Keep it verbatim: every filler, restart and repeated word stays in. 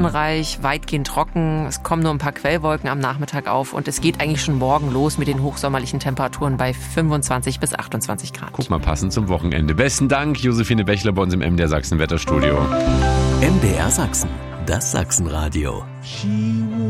sonnenreich, weitgehend trocken. Es kommen nur ein paar Quellwolken am Nachmittag auf und es geht eigentlich schon morgen los mit den hochsommerlichen Temperaturen bei fünfundzwanzig bis achtundzwanzig Grad. Guck mal, passend zum Wochenende. Besten Dank, Josephine Bächler bei uns im M D R Sachsen Wetterstudio. M D R Sachsen, das Sachsenradio.